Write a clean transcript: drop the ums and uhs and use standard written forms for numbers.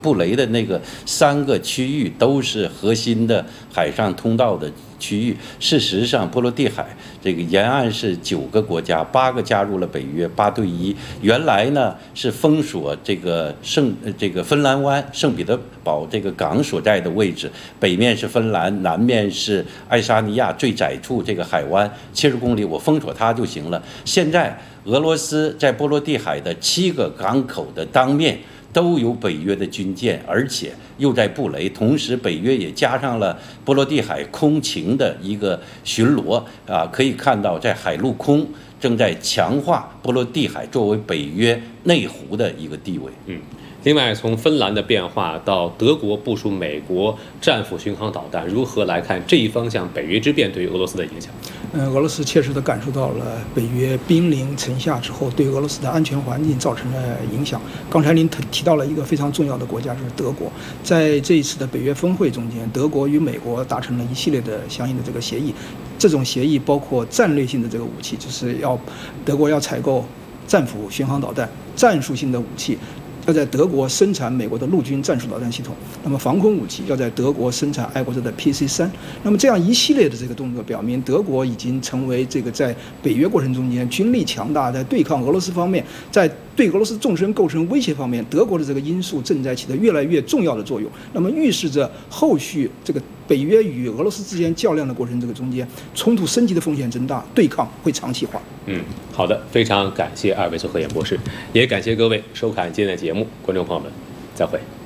布雷的那个3个区域都是核心的海上通道的区域。事实上，波罗的海这个沿岸是9个国家，8个加入了北约，8对1。原来呢是封锁这个芬兰湾圣彼得堡这个港所在的位置，北面是芬兰，南面是爱沙尼亚最窄处这个海湾70公里，我封锁它就行了。现在俄罗斯在波罗的海的7个港口的当面都有北约的军舰，而且又在布雷，同时北约也加上了波罗的海空勤的一个巡逻啊，可以看到在海陆空正在强化波罗的海作为北约内湖的一个地位。 另外，从芬兰的变化到德国部署美国战斧巡航导弹，如何来看这一方向北约之变对于俄罗斯的影响？ 俄罗斯切实地感受到了北约兵临城下之后对俄罗斯的安全环境造成的影响。刚才您提到了一个非常重要的国家，就是德国。在这一次的北约峰会中间，德国与美国达成了一系列的相应的这个协议。这种协议包括战略性的这个武器，就是德国要采购战斧巡航导弹，战术性的武器要在德国生产美国的陆军战术导弹系统，那么防空武器要在德国生产爱国者的 PC3。那么这样一系列的这个动作表明，德国已经成为这个在北约过程中间军力强大，在对抗俄罗斯方面，在对俄罗斯纵深构成威胁方面，德国的这个因素正在起着越来越重要的作用。那么预示着后续这个北约与俄罗斯之间较量的过程这个中间，冲突升级的风险增大，对抗会长期化。 好的，非常感谢2位做客演博士，也感谢各位收看今天的节目，观众朋友们，再会。